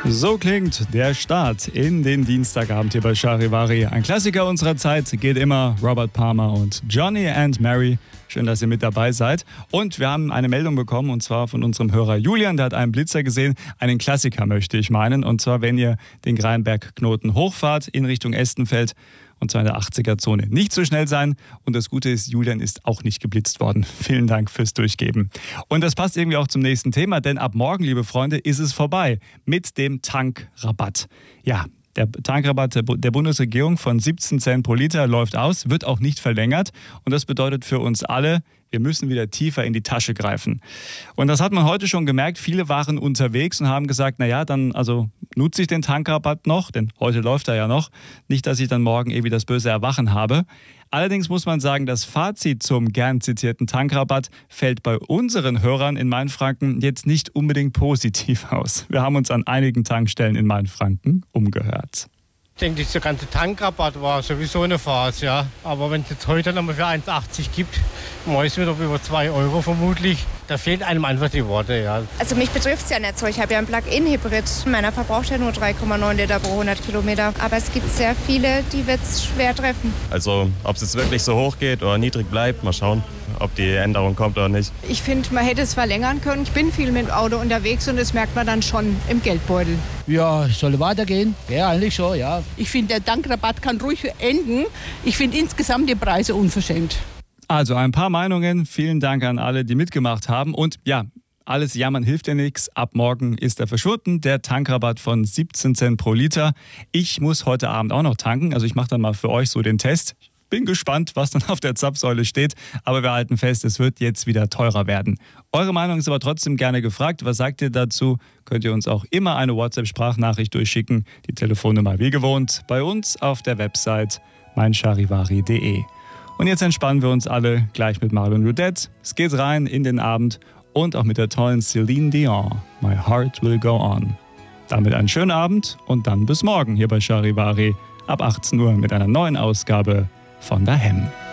So klingt der Start in den Dienstagabend hier bei Charivari. Ein Klassiker unserer Zeit geht immer, Robert Palmer und Johnny and Mary. Schön, dass ihr mit dabei seid. Und wir haben eine Meldung bekommen, und zwar von unserem Hörer Julian. Der hat einen Blitzer gesehen, einen Klassiker möchte ich meinen. Und zwar, wenn ihr den Greinberg-Knoten hochfahrt in Richtung Estenfeld, und zwar in der 80er-Zone. Nicht so schnell sein. Und das Gute ist, Julian ist auch nicht geblitzt worden. Vielen Dank fürs Durchgeben. Und das passt irgendwie auch zum nächsten Thema, denn ab morgen, liebe Freunde, ist es vorbei mit dem Tankrabatt. Ja, der Tankrabatt der Bundesregierung von 17 Cent pro Liter läuft aus, wird auch nicht verlängert. Und das bedeutet für uns alle, wir müssen wieder tiefer in die Tasche greifen. Und das hat man heute schon gemerkt. Viele waren unterwegs und haben gesagt, naja, dann nutze ich den Tankrabatt noch, denn heute läuft er ja noch. Nicht, dass ich dann morgen irgendwie das böse Erwachen habe. Allerdings muss man sagen, das Fazit zum gern zitierten Tankrabatt fällt bei unseren Hörern in Mainfranken jetzt nicht unbedingt positiv aus. Wir haben uns an einigen Tankstellen in Mainfranken umgehört. Ich denke, dieser ganze Tankrabatt war sowieso eine Farce, ja. Aber wenn es jetzt heute nochmal für 1,80 gibt, morgen wieder über 2 Euro vermutlich, da fehlen einem einfach die Worte, ja. Also mich betrifft es ja nicht so. Ich habe ja einen Plug-in-Hybrid. Meiner verbraucht ja nur 3,9 Liter pro 100 Kilometer. Aber es gibt sehr viele, die wird es schwer treffen. Also ob es jetzt wirklich so hoch geht oder niedrig bleibt, mal schauen, ob die Änderung kommt oder nicht. Ich finde, man hätte es verlängern können. Ich bin viel mit dem Auto unterwegs und das merkt man dann schon im Geldbeutel. Ja, soll weitergehen? Ja, eigentlich schon, ja. Ich finde, der Tankrabatt kann ruhig enden. Ich finde insgesamt die Preise unverschämt. Also ein paar Meinungen. Vielen Dank an alle, die mitgemacht haben. Und ja, alles jammern hilft ja nichts. Ab morgen ist er verschwunden, der Tankrabatt von 17 Cent pro Liter. Ich muss heute Abend auch noch tanken. Also ich mache dann mal für euch so den Test. Bin gespannt, was dann auf der Zapfsäule steht. Aber wir halten fest, es wird jetzt wieder teurer werden. Eure Meinung ist aber trotzdem gerne gefragt. Was sagt ihr dazu? Könnt ihr uns auch immer eine WhatsApp-Sprachnachricht durchschicken. Die Telefonnummer wie gewohnt bei uns auf der Website meincharivari.de. Und jetzt entspannen wir uns alle gleich mit Marlon Rudette. Es geht rein in den Abend und auch mit der tollen Celine Dion. My Heart Will Go On. Damit einen schönen Abend und dann bis morgen hier bei Charivari ab 18 Uhr mit einer neuen Ausgabe von daheim.